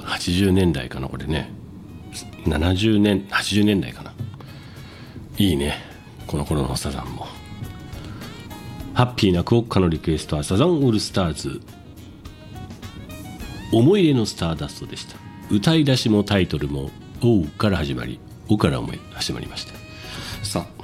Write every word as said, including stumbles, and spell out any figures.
はちじゅうねんだいかなこれね。ななじゅうねんはちじゅうねんだいかな。いいねこの頃のサザンも。ハッピーなクオッカのリクエストはサザンオールスターズ思い入れのスターダストでした。歌い出しもタイトルも「おう」から始まり「お」から始まりました。さあ